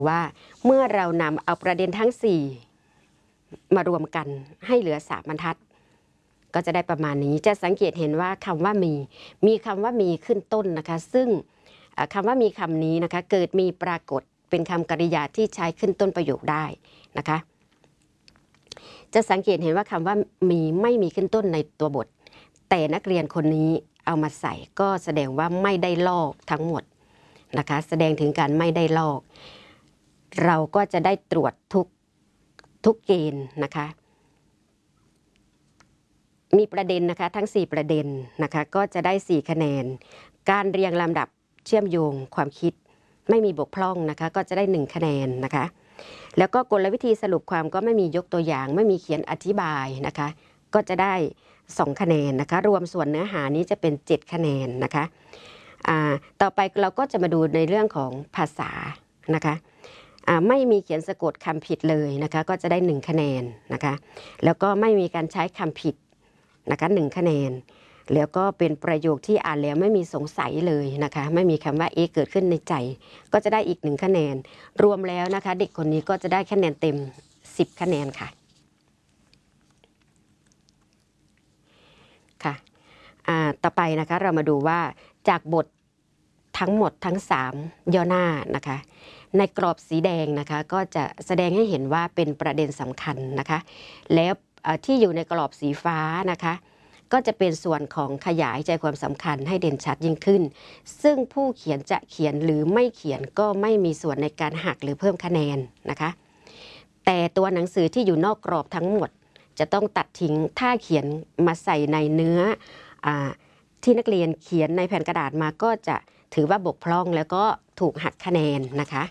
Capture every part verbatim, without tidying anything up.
ว่าเมื่อเรานำเอาประเด็นทั้งสี่มารวมกันให้เหลือสามบรรทัดก็จะได้ประมาณนี้จะสังเกตเห็นว่าคำว่ามีมีคำว่ามีขึ้นต้นนะคะซึ่งคำว่ามีคำนี้นะคะเกิดมีปรากฏเป็นคำกริยาที่ใช้ขึ้นต้นประโยคได้นะคะจะสังเกตเห็นว่าคำว่ามีไม่มีขึ้นต้นในตัวบทแต่นักเรียนคนนี้เอามาใส่ก็แสดงว่าไม่ได้ลอกทั้งหมดนะคะแสดงถึงการไม่ได้ลอกเราก็จะได้ตรวจทุกทุกเกณฑ์นะคะมีประเด็นนะคะทั้งสี่ประเด็นนะคะก็จะได้สี่คะแนนการเรียงลำดับเชื่อมโยงความคิดไม่มีบกพร่องนะคะก็จะได้หนึ่งคะแนนนะคะแล้วก็กลวิธีสรุปความก็ไม่มียกตัวอย่างไม่มีเขียนอธิบายนะคะก็จะได้สองคะแนนนะคะรวมส่วนเนื้อหานี้จะเป็นเจ็ดคะแนนนะคะอ่าต่อไปเราก็จะมาดูในเรื่องของภาษานะคะไม่มีเขียนสะกดคำผิดเลยนะคะก็จะได้หนึ่งคะแนนนะคะแล้วก็ไม่มีการใช้คำผิดนะคะหนึ่งคะแนนแล้วก็เป็นประโยคที่อ่านแล้วไม่มีสงสัยเลยนะคะไม่มีคำว่าเอ๊ะเกิดขึ้นในใจก็จะได้อีกหนึ่งคะแนนรวมแล้วนะคะเด็กคนนี้ก็จะได้คะแนนเต็มสิบคะแนนค่ะค่ะต่อไปนะคะเรามาดูว่าจากบททั้งหมดทั้งสามย่อหน้านะคะในกรอบสีแดงนะคะก็จะแสดงให้เห็นว่าเป็นประเด็นสำคัญนะคะแล้วที่อยู่ในกรอบสีฟ้านะคะก็จะเป็นส่วนของขยายใจความสำคัญให้เด่นชัดยิ่งขึ้นซึ่งผู้เขียนจะเขียนหรือไม่เขียนก็ไม่มีส่วนในการหักหรือเพิ่มคะแนนนะคะแต่ตัวหนังสือที่อยู่นอกกรอบทั้งหมดจะต้องตัดทิ้งถ้าเขียนมาใส่ในเนื้อที่นักเรียนเขียนในแผ่นกระดาษมาก็จะถือว่าบกพร่องแล้วก็ถูกหักคะแนนนะคะ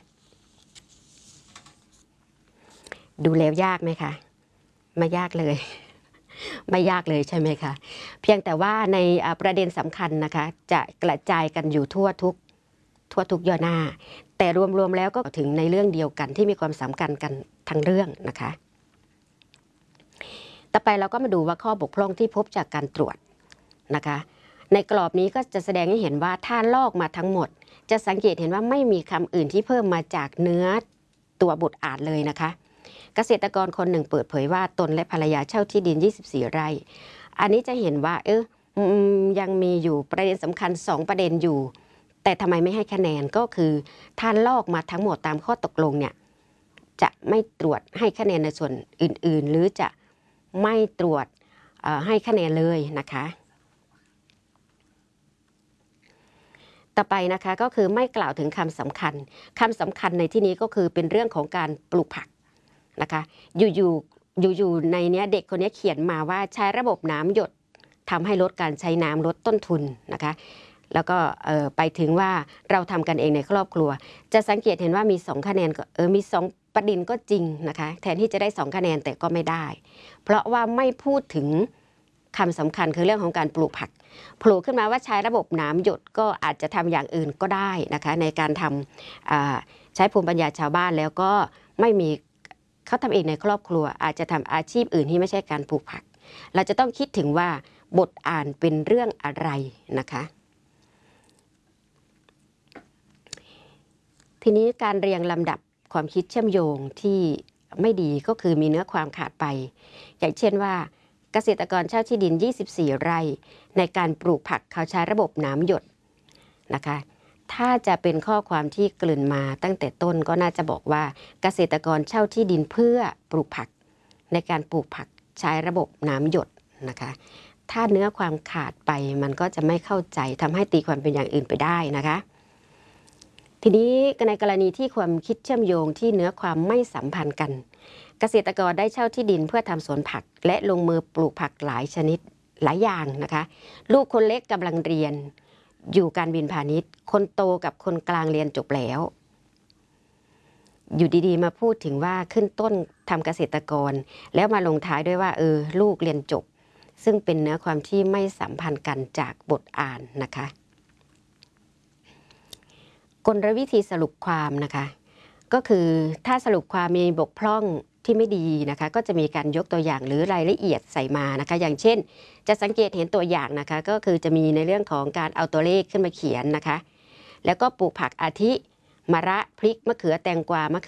ดูแล้วยากไหมคะไม่ยากเลยไม่ยากเลยใช่ไหมคะเพียงแต่ว่าในประเด็นสำคัญนะคะจะกระจายกันอยู่ทั่วทุกทั่วทุกย่อหน้าแต่รวมๆแล้วก็ถึงในเรื่องเดียวกันที่มีความสำคัญกันทั้งเรื่องนะคะต่อไปเราก็มาดูว่าข้อบกพร่องที่พบจากการตรวจนะคะในกรอบนี้ก็จะแสดงให้เห็นว่าถ้าลอกมาทั้งหมดจะสังเกตเห็นว่าไม่มีคำอื่นที่เพิ่มมาจากเนื้อตัวบทอ่านเลยนะคะเกษตรกรคนหนึ่งเปิดเผยว่าตนและภรรยาเช่าที่ดินยี่สิบสี่ไร่อันนี้จะเห็นว่าเออยังมีอยู่ประเด็นสำคัญสองประเด็นอยู่แต่ทำไมไม่ให้คะแนนก็คือถ้าลอกมาทั้งหมดตามข้อตกลงเนี่ยจะไม่ตรวจให้คะแนนในส่วนอื่นๆหรือจะไม่ตรวจให้คะแนนเลยนะคะต่อไปนะคะก็คือไม่กล่าวถึงคำสำคัญคำสำคัญในที่นี้ก็คือเป็นเรื่องของการปลูกผักนะคะอยู่ๆอยู่ๆในนี้เด็กคนนี้เขียนมาว่าใช้ระบบน้ำหยดทำให้ลดการใช้น้ำลดต้นทุนนะคะแล้วก็ไปถึงว่าเราทำกันเองในครอบครัวจะสังเกตเห็นว่ามีสองคะแนนเออมีสองประเด็นก็จริงนะคะแทนที่จะได้สองคะแนนแต่ก็ไม่ได้เพราะว่าไม่พูดถึงคำสำคัญคือเรื่องของการปลูกผักโผล่ขึ้นมาว่าใช้ระบบน้ำหยดก็อาจจะทำอย่างอื่นก็ได้นะคะในการทำใช้ภูมิปัญญาชาวบ้านแล้วก็ไม่มีเขาทำเองในครอบครัวอาจจะทำอาชีพอื่นที่ไม่ใช่การปลูกผักเราจะต้องคิดถึงว่าบทอ่านเป็นเรื่องอะไรนะคะทีนี้การเรียงลำดับความคิดเชื่อมโยงที่ไม่ดีก็คือมีเนื้อความขาดไปอย่างเช่นว่าเกษตรกรเช่าที่ดินยี่สิบสี่ไร่ในการปลูกผักเขาใช้ระบบน้ำหยดนะคะถ้าจะเป็นข้อความที่กลืนมาตั้งแต่ต้นก็น่าจะบอกว่าเกษตรกรเช่าที่ดินเพื่อปลูกผักในการปลูกผักใช้ระบบน้ำหยดนะคะถ้าเนื้อความขาดไปมันก็จะไม่เข้าใจทำให้ตีความเป็นอย่างอื่นไปได้นะคะทีนี้ในกรณีที่ความคิดเชื่อมโยงที่เนื้อความไม่สัมพันธ์กันเกษตรกรได้เช่าที่ดินเพื่อทำสวนผักและลงมือปลูกผักหลายชนิดหลายอย่างนะคะลูกคนเล็กกำลังเรียนอยู่การบินพาณิชย์คนโตกับคนกลางเรียนจบแล้วอยู่ดีๆมาพูดถึงว่าขึ้นต้นทำเกษตรกรแล้วมาลงท้ายด้วยว่าเออลูกเรียนจบซึ่งเป็นเนื้อความที่ไม่สัมพันธ์กันจากบทอ่านนะคะกลวิธีสรุปความนะคะก็คือถ้าสรุปความมีบกพร่องที่ไม่ดีนะคะก็จะมีการยกตัวอย่างหรือรายละเอียดใส่มานะคะอย่างเช่นจะสังเกตเห็นตัวอย่างนะคะก็คือจะมีในเรื่องของการเอาตัวเลขขึ้นมาเขียนนะคะแล้วก็ปลูกผักอาทิมะระพริกมะเขือแตงกวามะเขือ